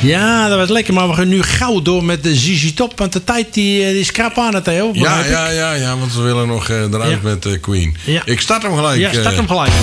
Ja, dat was lekker. Maar we gaan nu gauw door met de ZZ Top. Want de tijd die is krap aan het, Theo. Ja, want we willen nog eruit met Queen. Ja. Ik start hem gelijk. Ja, start hem gelijk.